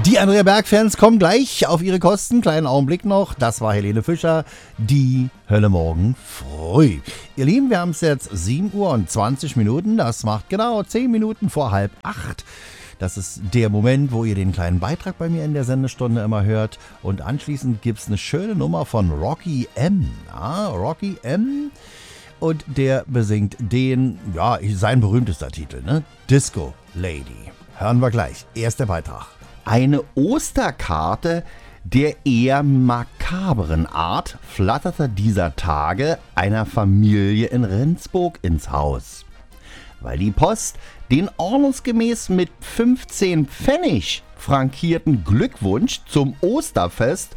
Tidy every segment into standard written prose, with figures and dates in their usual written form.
Die Andrea Berg-Fans kommen gleich auf ihre Kosten. Kleinen Augenblick noch. Das war Helene Fischer. Die Hölle morgen früh. Ihr Lieben, wir haben es jetzt 7 Uhr und 20 Minuten. Das macht genau 10 Minuten vor 7:30. Das ist der Moment, wo ihr den kleinen Beitrag bei mir in der Sendestunde immer hört. Und anschließend gibt es eine schöne Nummer von Rocky M. Ja, Rocky M. Und der besingt den, ja, sein berühmtester Titel, ne? Disco Lady. Hören wir gleich. Erster Beitrag. Eine Osterkarte der eher makaberen Art flatterte dieser Tage einer Familie in Rendsburg ins Haus. Weil die Post den ordnungsgemäß mit 15 Pfennig frankierten Glückwunsch zum Osterfest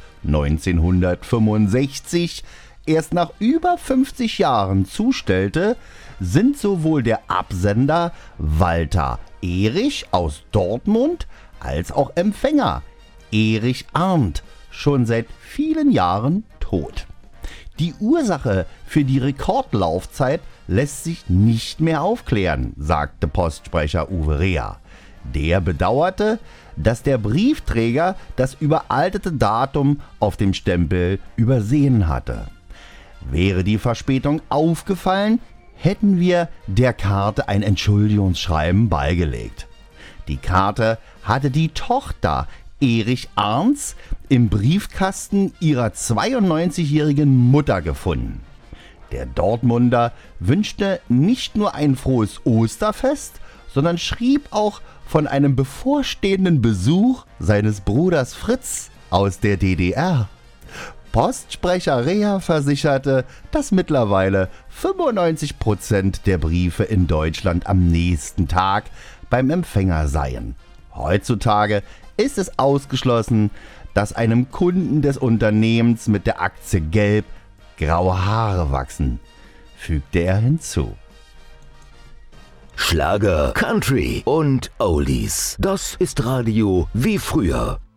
1965 erst nach über 50 Jahren zustellte, sind sowohl der Absender Walter Erich aus Dortmund als auch Empfänger Erich Arndt schon seit vielen Jahren tot. Die Ursache für die Rekordlaufzeit lässt sich nicht mehr aufklären, sagte Postsprecher Uwe Reher. Der bedauerte, dass der Briefträger das überaltete Datum auf dem Stempel übersehen hatte. Wäre die Verspätung aufgefallen, hätten wir der Karte ein Entschuldigungsschreiben beigelegt. Die Karte hatte die Tochter Erich Arndts im Briefkasten ihrer 92-jährigen Mutter gefunden. Der Dortmunder wünschte nicht nur ein frohes Osterfest, sondern schrieb auch von einem bevorstehenden Besuch seines Bruders Fritz aus der DDR. Postsprecher Reher versicherte, dass mittlerweile 95% der Briefe in Deutschland am nächsten Tag beim Empfänger seien. Heutzutage ist es ausgeschlossen, dass einem Kunden des Unternehmens mit der Aktie Gelb graue Haare wachsen, fügte er hinzu. Schlager, Country und Oldies. Das ist Radio wie früher.